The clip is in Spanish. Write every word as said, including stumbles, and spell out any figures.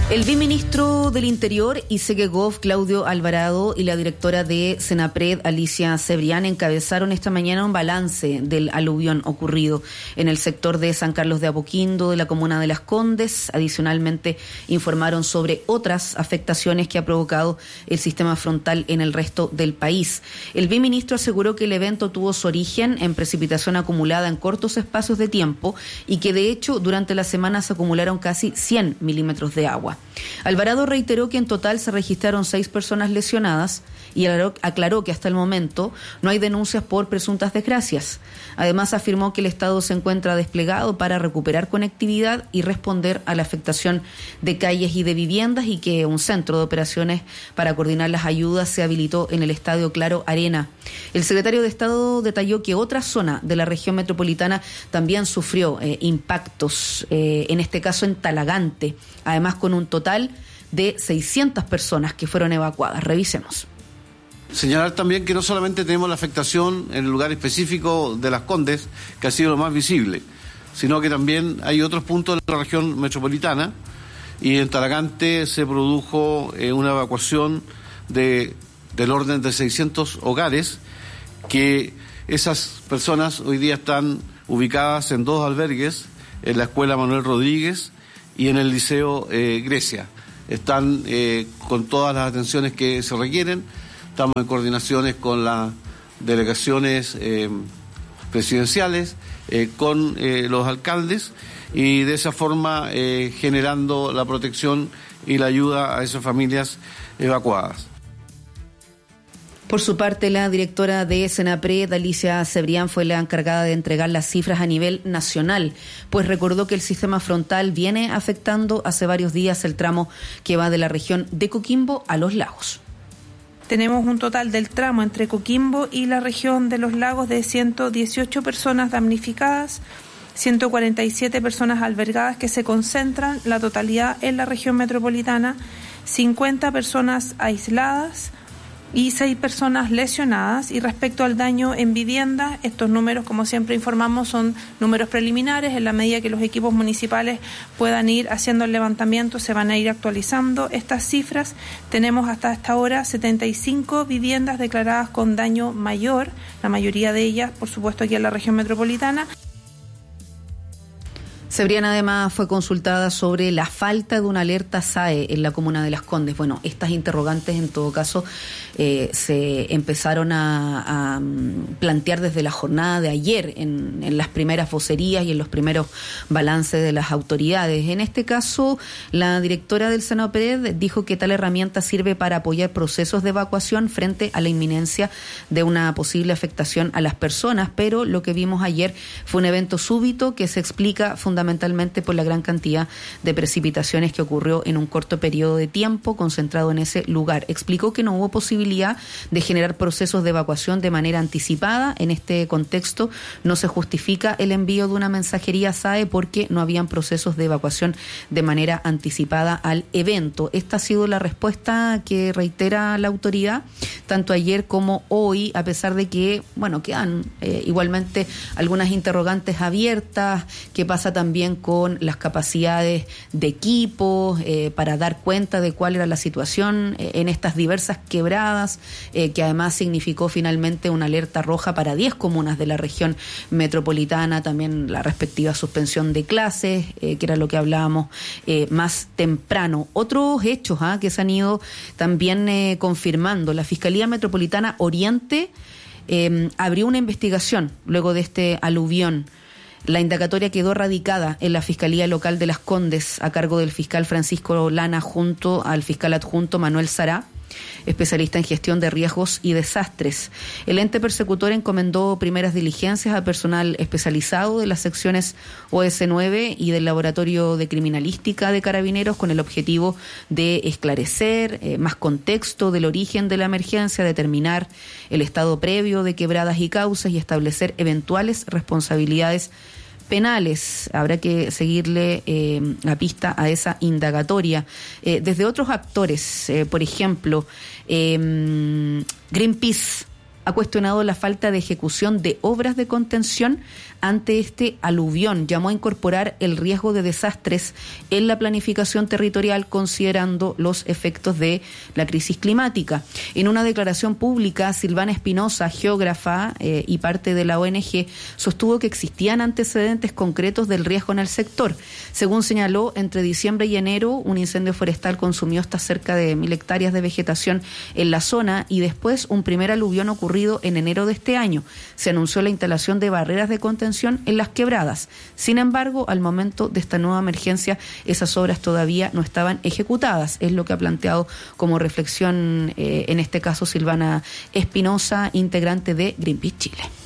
El viceministro del Interior, Isegegov, Claudio Alvarado, y la directora de Senapred, Alicia Cebrián, encabezaron esta mañana un balance del aluvión ocurrido en el sector de San Carlos de Apoquindo, de la comuna de Las Condes. Adicionalmente, informaron sobre otras afectaciones que ha provocado el sistema frontal en el resto del país. El viceministro aseguró que el evento tuvo su origen en precipitación acumulada en cortos espacios de tiempo y que, de hecho, durante la semana se acumularon casi cien milímetros de agua. Alvarado reiteró que en total se registraron seis personas lesionadas y aclaró que hasta el momento no hay denuncias por presuntas desgracias. Además, afirmó que el Estado se encuentra desplegado para recuperar conectividad y responder a la afectación de calles y de viviendas, y que un centro de operaciones para coordinar las ayudas se habilitó en el Estadio Claro Arena. El secretario de Estado detalló que otra zona de la región metropolitana también sufrió eh, impactos, eh, en este caso en Talagante, además con un total de seiscientas personas que fueron evacuadas. Revisemos. Señalar también que no solamente tenemos la afectación en el lugar específico de Las Condes, que ha sido lo más visible, sino que también hay otros puntos de la región metropolitana, y en Talagante se produjo eh, una evacuación de, del orden de seiscientos hogares, que esas personas hoy día están ubicadas en dos albergues, en la Escuela Manuel Rodríguez y en el Liceo eh, Grecia. Están eh, con todas las atenciones que se requieren. Estamos en coordinaciones con las delegaciones eh, presidenciales, eh, con eh, los alcaldes, y de esa forma eh, generando la protección y la ayuda a esas familias evacuadas. Por su parte, la directora de Senapred, Alicia Cebrián, fue la encargada de entregar las cifras a nivel nacional, pues recordó que el sistema frontal viene afectando hace varios días el tramo que va de la región de Coquimbo a Los Lagos. Tenemos un total del tramo entre Coquimbo y la región de Los Lagos de ciento dieciocho personas damnificadas, ciento cuarenta y siete personas albergadas que se concentran la totalidad en la región metropolitana, cincuenta personas aisladas y seis personas lesionadas. Y respecto al daño en vivienda, estos números, como siempre informamos, son números preliminares. En la medida que los equipos municipales puedan ir haciendo el levantamiento, se van a ir actualizando estas cifras. Tenemos hasta esta hora setenta y cinco viviendas declaradas con daño mayor, la mayoría de ellas, por supuesto, aquí en la región metropolitana. Cebrián además fue consultada sobre la falta de una alerta S A E en la comuna de Las Condes. Bueno, estas interrogantes en todo caso eh, se empezaron a, a plantear desde la jornada de ayer en, en las primeras vocerías y en los primeros balances de las autoridades. En este caso, la directora del Senapred dijo que tal herramienta sirve para apoyar procesos de evacuación frente a la inminencia de una posible afectación a las personas, pero lo que vimos ayer fue un evento súbito que se explica fundamentalmente fundamentalmente por la gran cantidad de precipitaciones que ocurrió en un corto periodo de tiempo concentrado en ese lugar. Explicó que no hubo posibilidad de generar procesos de evacuación de manera anticipada. En este contexto no se justifica el envío de una mensajería S A E porque no habían procesos de evacuación de manera anticipada al evento. Esta ha sido la respuesta que reitera la autoridad, tanto ayer como hoy, a pesar de que, bueno, quedan eh, igualmente algunas interrogantes abiertas. ¿Qué pasa también también con las capacidades de equipo eh, para dar cuenta de cuál era la situación eh, en estas diversas quebradas, eh, que además significó finalmente una alerta roja para diez comunas de la región metropolitana, también la respectiva suspensión de clases, eh, que era lo que hablábamos eh, más temprano. Otros hechos ¿eh? que se han ido también eh, confirmando. La Fiscalía Metropolitana Oriente eh, abrió una investigación luego de este aluvión. La indagatoria quedó radicada en la Fiscalía Local de Las Condes a cargo del fiscal Francisco Lana junto al fiscal adjunto Manuel Sará, especialista en gestión de riesgos y desastres. El ente persecutor encomendó primeras diligencias a personal especializado de las secciones O S nueve y del Laboratorio de Criminalística de Carabineros con el objetivo de esclarecer eh, más contexto del origen de la emergencia, determinar el estado previo de quebradas y causas y establecer eventuales responsabilidades penales. Habrá que seguirle eh, la pista a esa indagatoria. Eh, desde otros actores, eh, por ejemplo, eh, Greenpeace ha cuestionado la falta de ejecución de obras de contención ante este aluvión. Llamó a incorporar el riesgo de desastres en la planificación territorial, considerando los efectos de la crisis climática. En una declaración pública, Silvana Espinosa, geógrafa eh, y parte de la O N G, sostuvo que existían antecedentes concretos del riesgo en el sector. Según señaló, entre diciembre y enero, un incendio forestal consumió hasta cerca de mil hectáreas de vegetación en la zona y después un primer aluvión ocurrido en enero de este año. Se anunció la instalación de barreras de contención en las quebradas. Sin embargo, al momento de esta nueva emergencia, esas obras todavía no estaban ejecutadas. Es lo que ha planteado como reflexión, eh, en este caso, Silvana Espinosa, integrante de Greenpeace Chile.